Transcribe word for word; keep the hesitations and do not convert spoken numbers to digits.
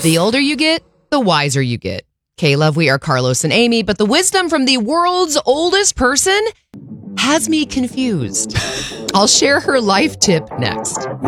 The older you get, the wiser you get. K-Love, we are Carlos and Amy, but the wisdom from the world's oldest person has me confused. I'll share her life tip next.